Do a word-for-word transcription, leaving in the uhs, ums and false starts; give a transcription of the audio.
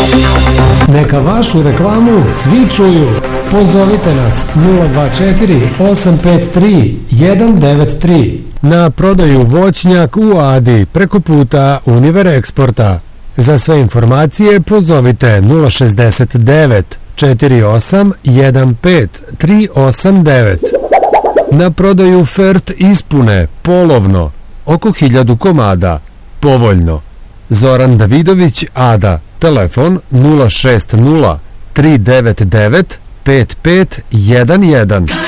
Neka vašu reklamu svi čuju. Pozovite nas nula dva četiri osam pet tri jedan devet tri. Na prodaju voćnjak u Adi preko puta Univer Eksporta. Za sve informacije pozovite nula šezdeset devet četiri osam jedan pet tri osam devet. Na prodaju Fert ispune polovno oko hiljadu komada. Povoljno. Zoran Davidović, Ada. Telefon nula šest nula tri devet devet pet pet jedan jedan.